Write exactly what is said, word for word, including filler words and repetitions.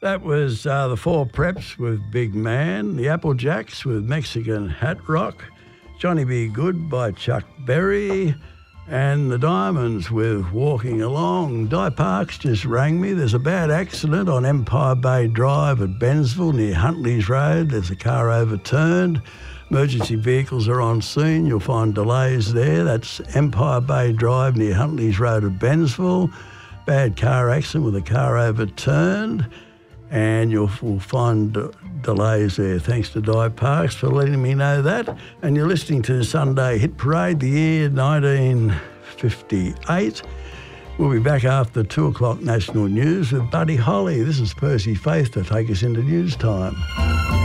That was uh, the Four Preps with Big Man, the Applejacks with Mexican Hat Rock, Johnny B. Good by Chuck Berry, and the Diamonds with Walking Along. Di Parks just rang me. There's a bad accident on Empire Bay Drive at Bensville near Huntley's Road. There's a car overturned. Emergency vehicles are on scene. You'll find delays there. That's Empire Bay Drive near Huntley's Road at Bensville. Bad car accident with a car overturned. And you'll will find d- delays there. Thanks to Di Parks for letting me know that. And you're listening to Sunday Hit Parade, the year nineteen fifty-eight. We'll be back after two o'clock national news with Buddy Holly. This is Percy Faith to take us into news time.